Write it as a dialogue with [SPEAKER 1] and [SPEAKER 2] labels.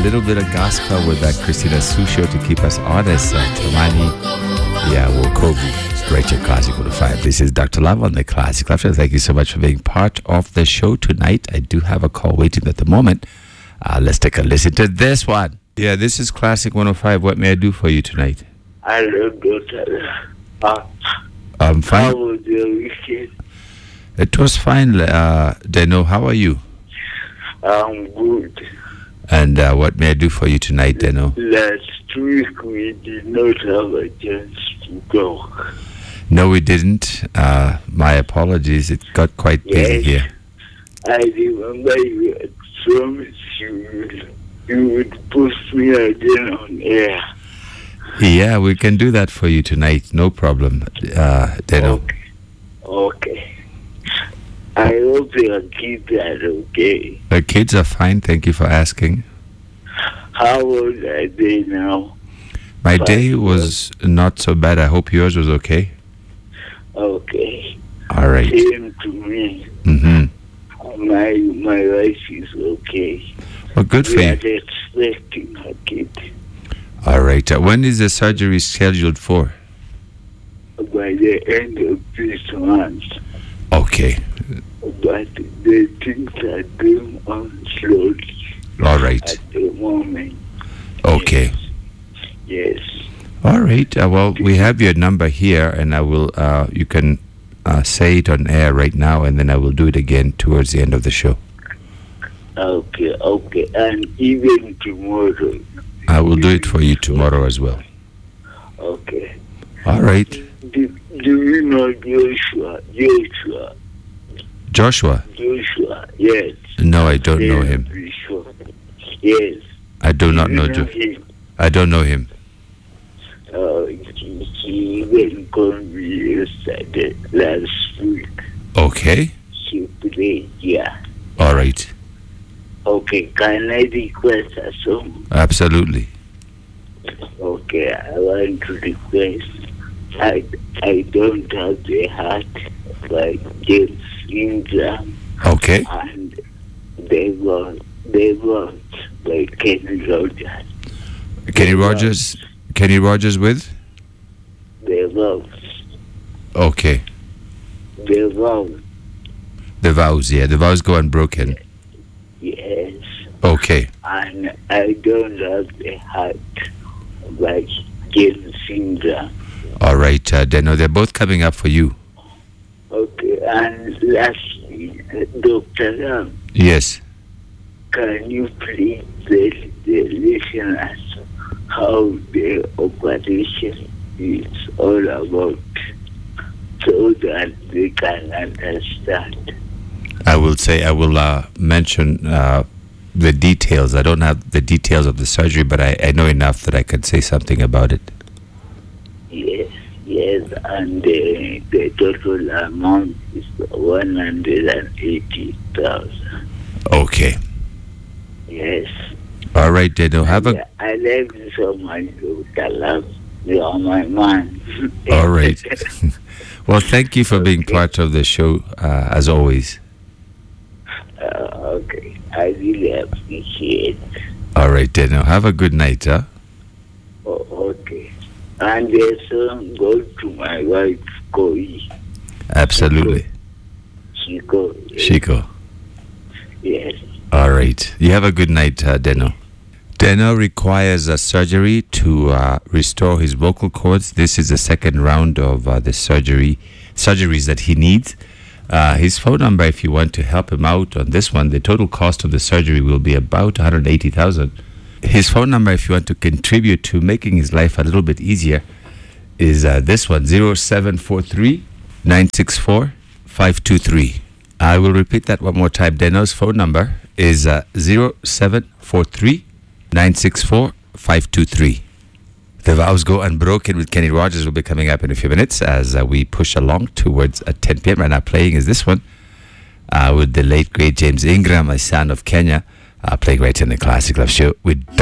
[SPEAKER 1] little bit of gospel with that Christina Susho to keep us honest. Tamani, Wokovu, Rachel Classic 105. This is Dr. Love on the Classic Love Show. Thank you so much for being part of the show tonight. I do have a call waiting at the moment. Let's take a listen to this one. Yeah, this is Classic 105. What may I do for you tonight?
[SPEAKER 2] Hello, Doctor.
[SPEAKER 1] I'm fine.
[SPEAKER 2] How was your weekend?
[SPEAKER 1] It was fine, Deno. How are you?
[SPEAKER 2] I'm good.
[SPEAKER 1] And what may I do for you tonight, Deno?
[SPEAKER 2] Last week we did not have a chance to go.
[SPEAKER 1] No, we didn't. My apologies. It got quite busy here.
[SPEAKER 2] I remember you had promised you would post me again on air.
[SPEAKER 1] Yeah, we can do that for you tonight. No problem, Deno.
[SPEAKER 2] Okay. I hope your kids are okay.
[SPEAKER 1] The kids are fine. Thank you for asking.
[SPEAKER 2] How old are they now?
[SPEAKER 1] My day was not so bad. I hope yours was okay.
[SPEAKER 2] Okay.
[SPEAKER 1] All right.
[SPEAKER 2] Same to me.
[SPEAKER 1] Mm-hmm.
[SPEAKER 2] My wife is okay.
[SPEAKER 1] Well, good for
[SPEAKER 2] We
[SPEAKER 1] you.
[SPEAKER 2] are expecting a kid
[SPEAKER 1] All right. When is the surgery scheduled for?
[SPEAKER 2] by the end of this month.
[SPEAKER 1] Okay.
[SPEAKER 2] But the things are going on slowly
[SPEAKER 1] All right.
[SPEAKER 2] at the moment.
[SPEAKER 1] Okay.
[SPEAKER 2] Yes.
[SPEAKER 1] All right. Well, we have your number here, and I will. You can say it on air right now, and then I will do it again towards the end of the show.
[SPEAKER 2] Okay. And even tomorrow.
[SPEAKER 1] I will do it for you tomorrow as well.
[SPEAKER 2] Okay.
[SPEAKER 1] All right.
[SPEAKER 2] Do you know Joshua?
[SPEAKER 1] Joshua?
[SPEAKER 2] Yes.
[SPEAKER 1] No, I don't know him.
[SPEAKER 2] Yes.
[SPEAKER 1] I do not know
[SPEAKER 2] Joshua.
[SPEAKER 1] Joshua. I don't know him.
[SPEAKER 2] He even called me yesterday, last week.
[SPEAKER 1] Okay.
[SPEAKER 2] She played, yeah.
[SPEAKER 1] All right.
[SPEAKER 2] Okay, can I request a song?
[SPEAKER 1] Absolutely.
[SPEAKER 2] Okay, I want to request I Don't Have the Heart by James Ingram.
[SPEAKER 1] Okay.
[SPEAKER 2] And They Want by Kenny Rogers.
[SPEAKER 1] Kenny Rogers with?
[SPEAKER 2] They Want.
[SPEAKER 1] Okay.
[SPEAKER 2] They Want.
[SPEAKER 1] The Vows, yeah. The Vows Go Unbroken.
[SPEAKER 2] Yes.
[SPEAKER 1] Okay.
[SPEAKER 2] And I Don't Have the Heart by James Ingram.
[SPEAKER 1] All right, Deno. They're both coming up for you.
[SPEAKER 2] Okay, and lastly, Dr. Ram,
[SPEAKER 1] Yes.
[SPEAKER 2] can you please tell the listeners how the operation is all about so that they can understand?
[SPEAKER 1] I will mention the details. I don't have the details of the surgery, but I know enough that I can say something about it.
[SPEAKER 2] Yes, and the total amount is 180,000.
[SPEAKER 1] Okay.
[SPEAKER 2] Yes.
[SPEAKER 1] All right, Deno.
[SPEAKER 2] I love you so much, Dr. Love. You are my man.
[SPEAKER 1] All right. Well, thank you for being part of the show, as always.
[SPEAKER 2] Okay. I really appreciate it.
[SPEAKER 1] All right, Deno. Have a good night, huh?
[SPEAKER 2] Oh, okay. And the song goes to my wife, Koi.
[SPEAKER 1] Absolutely.
[SPEAKER 2] Shiko. Yes.
[SPEAKER 1] All right. You have a good night, Deno. Deno requires a surgery to restore his vocal cords. This is the second round of the surgeries that he needs. His phone number, if you want to help him out on this one, the total cost of the surgery will be about 180,000. His phone number, if you want to contribute to making his life a little bit easier, is this one, 0743 964 523. I will repeat that one more time. Deno's phone number is 0743 964 523. The Vows Go Unbroken with Kenny Rogers will be coming up in a few minutes as we push along towards 10 p.m. Right now playing is this one with the late great James Ingram, a son of Kenya, playing right in the Classic Love Show with